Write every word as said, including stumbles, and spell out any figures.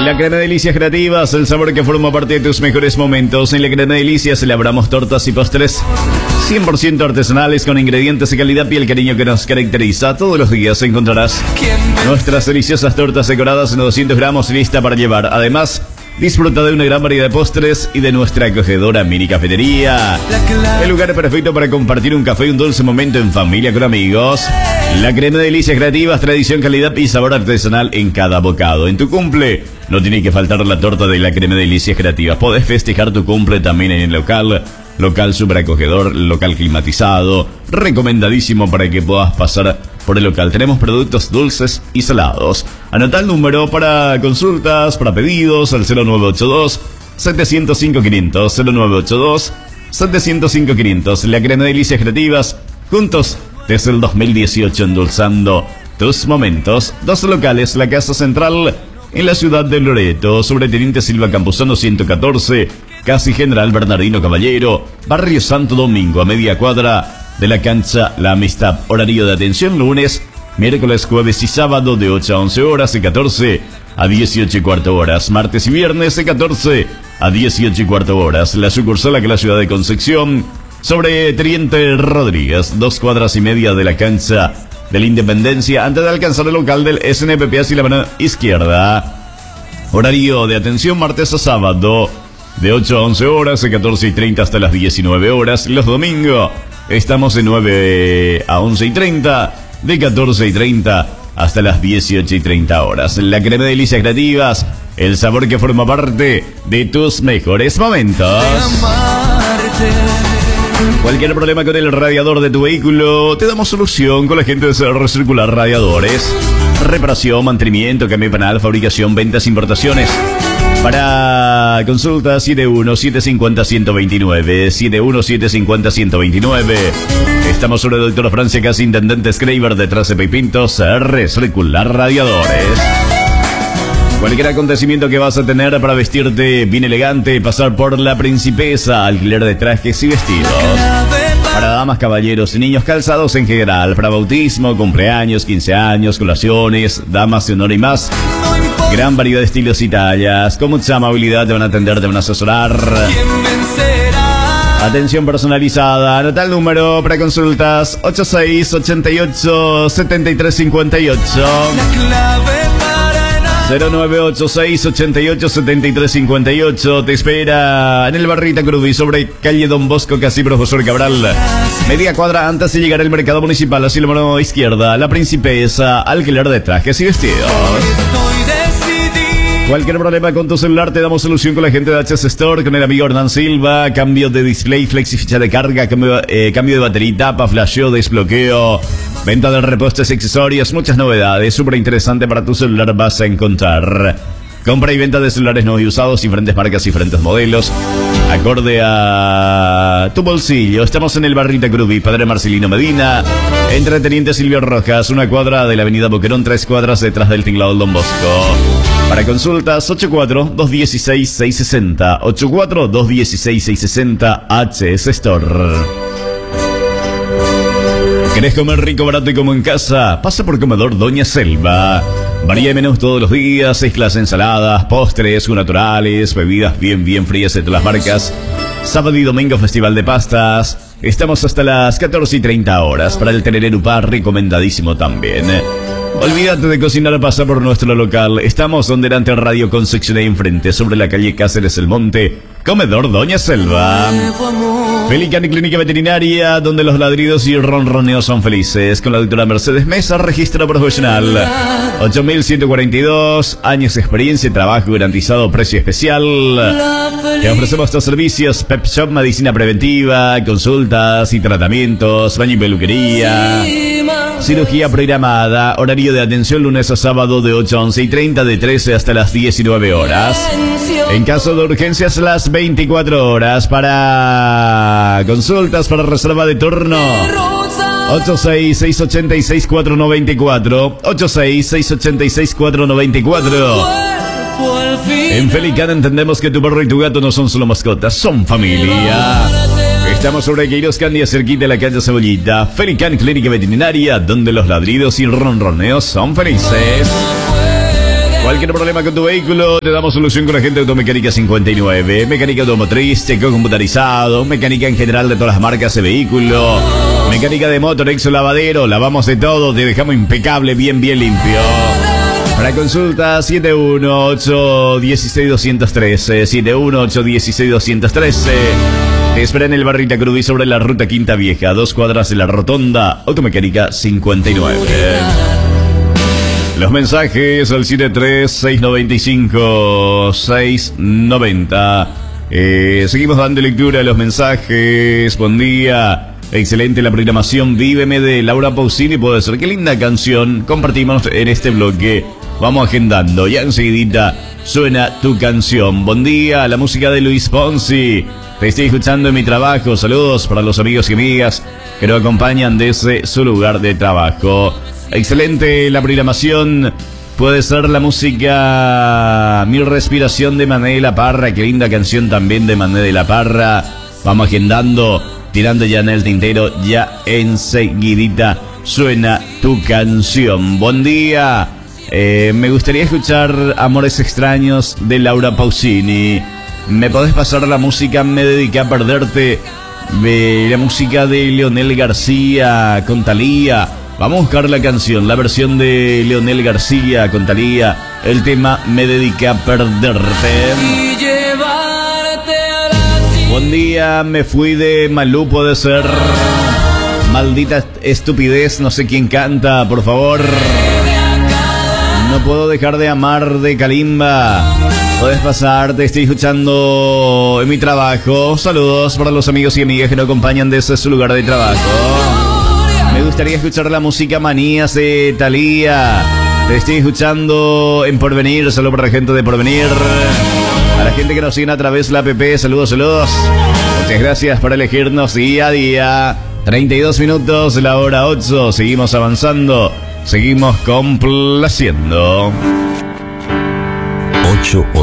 La Crema Delicias Creativas, el sabor que forma parte de tus mejores momentos. En la Crema Delicias elaboramos tortas y postres cien por ciento artesanales con ingredientes de calidad y el cariño que nos caracteriza. Todos los días encontrarás nuestras deliciosas tortas decoradas en doscientos gramos lista para llevar. Además, disfruta de una gran variedad de postres y de nuestra acogedora mini cafetería. El lugar perfecto para compartir un café y un dulce momento en familia con amigos. La Crema Delicias Creativas, tradición, calidad y sabor artesanal en cada bocado. En tu cumple no tiene que faltar la torta de la Crema Delicias Creativas. Podés festejar tu cumple también en el local. Local super acogedor, local climatizado. Recomendadísimo para que puedas pasar por el local. Tenemos productos dulces y salados. Anota el número para consultas, para pedidos al cero nueve ocho dos, siete cero cinco, quinientos. cero nueve ocho dos, siete cero cinco, quinientos. La Crema Delicias Creativas, juntos desde el dos mil dieciocho, endulzando tus momentos. Dos locales, la Casa Central en la ciudad de Loreto, sobre Teniente Silva Campuzano ciento catorce, casi General Bernardino Caballero, Barrio Santo Domingo, a media cuadra de la cancha La Amistad. Horario de atención lunes, miércoles, jueves y sábado de ocho a once horas, de catorce a dieciocho y cuarto horas. Martes y viernes de catorce a dieciocho y cuarto horas. La sucursal aquí en la ciudad de Concepción, sobre Teniente Rodríguez, dos cuadras y media de la cancha de la Independencia, antes de alcanzar el local del S N P P hacia la mano izquierda. Horario de atención martes a sábado, de ocho a once horas, de catorce y treinta hasta las diecinueve horas. Los domingos estamos de nueve a once y treinta, de catorce y treinta hasta las dieciocho y treinta horas. La Crema Delicias Creativas, el sabor que forma parte de tus mejores momentos. Cualquier problema con el radiador de tu vehículo, te damos solución con la gente de Recircular Radiadores. Reparación, mantenimiento, cambio de panel, fabricación, ventas, importaciones. Para consulta siete uno siete cinco cero uno uno nueve, siete uno siete cinco cero uno uno nueve. Estamos sobre Doctor Francia, casi Intendente Schreiber, detrás de Pepintos, Recircular Radiadores. Cualquier acontecimiento que vas a tener para vestirte bien elegante, pasar por La Principesa, alquiler de trajes y vestidos. Para damas, caballeros y niños, calzados en general, para bautismo, cumpleaños, quince años, colaciones, damas de honor y más. Gran variedad de estilos y tallas, con mucha amabilidad te van a atender, te van a asesorar. Atención personalizada. Anota el número para consultas ocho seis ocho ocho siete tres cinco ocho. cero nueve ocho seis ocho ocho siete tres cinco ocho. Te espera en el Barrita Cruz, sobre calle Don Bosco, casi Profesor Cabral. Media cuadra antes de llegar al mercado municipal, hacia la mano izquierda. La Principesa, alquiler de trajes y vestidos. Cualquier problema con tu celular, te damos solución con la gente de H S Store, con el amigo Hernán Silva. Cambio de display, flexificha de carga, cambio, eh, cambio de batería, tapa, flasheo, desbloqueo, venta de repuestos y accesorios, muchas novedades. Súper interesante para tu celular vas a encontrar. Compra y venta de celulares nuevos y usados, diferentes marcas, diferentes modelos, acorde a tu bolsillo. Estamos en el Barrita Cruz, Padre Marcelino Medina, entre Teniente Silvio Rojas, una cuadra de la avenida Boquerón, tres cuadras detrás del tinglado del Don Bosco. Para consultas, ocho cuatro dos uno seis seis seis cero, ocho cuatro dos uno seis seis seis cero, H S Store. ¿Querés comer rico, barato y como en casa? Pasa por Comedor Doña Selva. Varía de menús todos los días, seis clases de ensaladas, postres, naturales, bebidas bien, bien frías de todas las marcas. Sábado y domingo, festival de pastas. Estamos hasta las catorce y treinta horas. Para el Tenererupá, recomendadísimo también. Olvídate de cocinar, pasa por nuestro local. Estamos donde delante Radio Concepción y enfrente, sobre la calle Cáceres El Monte. Comedor Doña Selva. Felicani Clínica Veterinaria, donde los ladridos y ronroneos son felices. Con la doctora Mercedes Mesa, registro profesional. ocho mil ciento cuarenta y dos, años de experiencia y trabajo garantizado, precio especial. Te ofrecemos estos servicios: Pep Shop, medicina preventiva, consultas y tratamientos, baño y peluquería, cirugía programada. Horario de atención lunes a sábado de ocho a once y treinta, de trece hasta las diecinueve horas. En caso de urgencias, las veinticuatro horas. Para consultas, para reserva de turno, ocho seis seis ocho seis cuatro nueve cuatro, ocho seis seis ocho seis cuatro nueve cuatro. En Felicán entendemos que tu perro y tu gato no son solo mascotas, son familia. Estamos sobre Queiroz Candia, cerquita de la calle Cebollita. Felicán Clínica Veterinaria, donde los ladridos y ronroneos son felices. Cualquier problema con tu vehículo, te damos solución con la gente de Automecánica cincuenta y nueve. Mecánica automotriz, chequeo computarizado, mecánica en general de todas las marcas de vehículo, mecánica de motor, exo, lavadero, lavamos de todo, te dejamos impecable, bien, bien limpio. Para consulta, siete uno ocho, uno seis, dos uno tres, siete uno ocho, uno seis, dos uno tres. Te espera en el barrio Itacurubí sobre la ruta Quinta Vieja, dos cuadras de la rotonda, Automecánica cincuenta y nueve. Los mensajes al siete tres seis nueve cinco seis nueve cero. Eh, seguimos dando lectura a los mensajes. Buen día. Excelente la programación. Víveme de Laura Pausini. Puede ser. Qué linda canción. Compartimos en este bloque. Vamos agendando. Ya enseguidita suena tu canción. Buen día. La música de Luis Fonsi. Te estoy escuchando en mi trabajo. Saludos para los amigos y amigas que nos acompañan desde su lugar de trabajo. Excelente la programación. Puede ser la música Mi Respiración de Mané de la Parra. Qué linda canción también de Mané de la Parra. Vamos agendando, tirando ya en el tintero. Ya enseguidita suena tu canción. Buen día. eh, Me gustaría escuchar Amores Extraños de Laura Pausini. ¿Me podés pasar la música Me Dediqué a Perderte? De la música de Leonel García con Thalía. Vamos a buscar la canción, la versión de Leonel García con Thalía, el tema Me Dediqué a Perderte. Buen día, me fui de Malú, puede ser. Maldita estupidez, no sé quién canta, por favor. No puedo dejar de amar de Kalimba. Puedes pasar, te estoy escuchando en mi trabajo. Saludos para los amigos y amigas que nos acompañan desde su lugar de trabajo. Me gustaría escuchar la música Manías de Thalía. Te estoy escuchando en Porvenir. Saludos para la gente de Porvenir. A la gente que nos sigue a través de la app. Saludos, saludos. Muchas gracias por elegirnos día a día. treinta y dos minutos, la hora ocho. Seguimos avanzando. Seguimos complaciendo. ocho